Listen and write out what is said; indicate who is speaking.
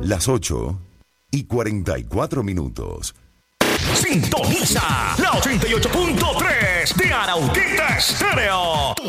Speaker 1: Las 8:44.
Speaker 2: Sintoniza la 88.3 de Arauquita Estéreo.